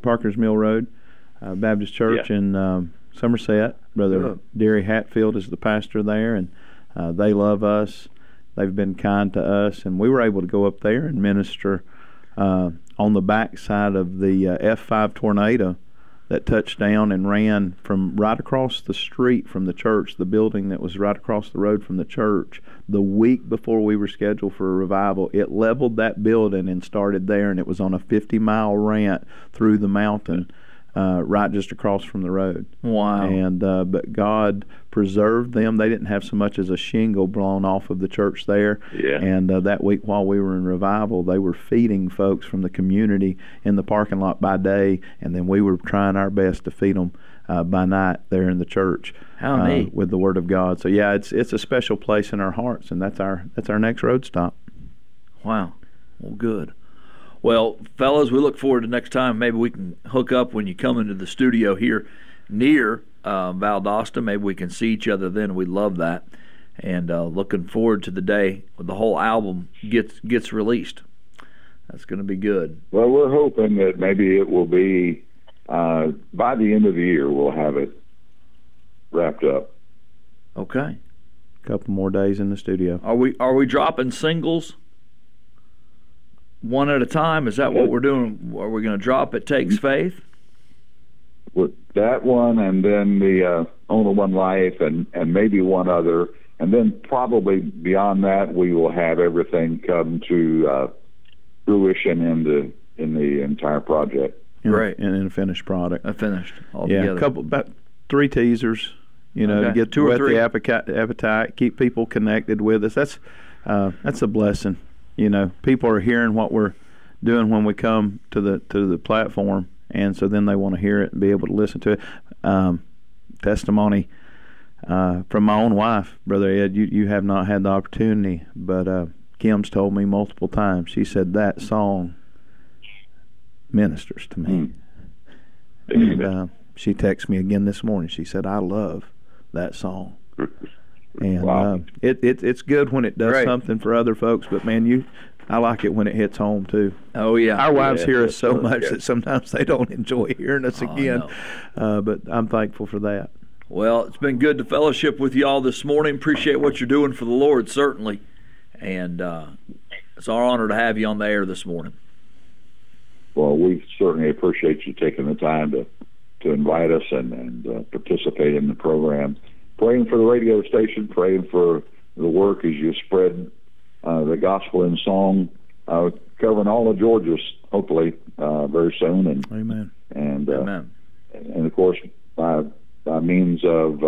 Parker's Mill Road Baptist Church in Somerset. Brother Derry Hatfield is the pastor there, and they love us. They've been kind to us, and we were able to go up there and minister on the backside of the F5 tornado that touched down and ran from right across the street from the church, the building that was right across the road from the church. The week before we were scheduled for a revival, it leveled that building and started there, and it was on a 50-mile rant through the mountain right just across from the road. Wow. And but God preserved them. They didn't have so much as a shingle blown off of the church there. Yeah. And that week while we were in revival, they were feeding folks from the community in the parking lot by day, and then we were trying our best to feed them by night there in the church. How neat. With the Word of God. So yeah, it's a special place in our hearts, and that's our next road stop. Wow. Well, good. Well, fellas, we look forward to next time. Maybe we can hook up when you come into the studio here near Valdosta. Maybe we can see each other then. We love that. And looking forward to the day when the whole album gets released. That's going to be good. Well, we're hoping that maybe it will be by the end of the year we'll have it wrapped up. Okay. A couple more days in the studio. Are we dropping singles one at a time? Is that what we're doing? Are we going to drop It Takes Faith? With that one, and then the Only One Life, and maybe one other, and then probably beyond that, we will have everything come to fruition in the entire project. Great. In a finished product. Finished altogether. Yeah, about 3 teasers, to get 2 or whet 3. the appetite, keep people connected with us. That's a blessing. People are hearing what we're doing when we come to the platform, and so then they want to hear it and be able to listen to it. Testimony from my own wife, Brother Ed. You have not had the opportunity, but Kim's told me multiple times. She said that song ministers to me. And she texted me again this morning. She said, "I love that song." And wow. It's good when it does Great. something for other folks, but man, I like it when it hits home too. Oh yeah, our wives hear us so Yeah. much that sometimes they don't enjoy hearing us again. But I'm thankful for that. Well, it's been good to fellowship with you all this morning. Appreciate what you're doing for the Lord, certainly, and it's our honor to have you on the air this morning. Well, we certainly appreciate you taking the time to invite us and participate in the program. Praying for the radio station, praying for the work as you spread the gospel in song, covering all of Georgia, hopefully very soon. And Amen. And Amen. And of course, by means of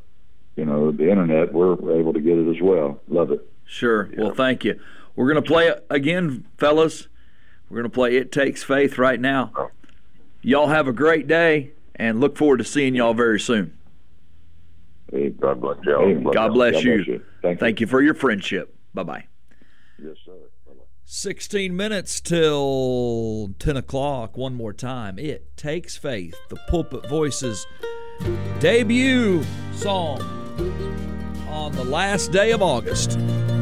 the internet, we're able to get it as well. Love it. Sure. Yeah. Well, thank you. We're going to play it again, fellas. We're going to play It Takes Faith right now. Y'all have a great day, and look forward to seeing y'all very soon. Hey, God bless you. God bless you. Thank you for your friendship. Bye-bye. Yes, sir. Bye-bye. 16 minutes till 10 o'clock. One more time. It Takes Faith, the Pulpit Voices debut song on the last day of August.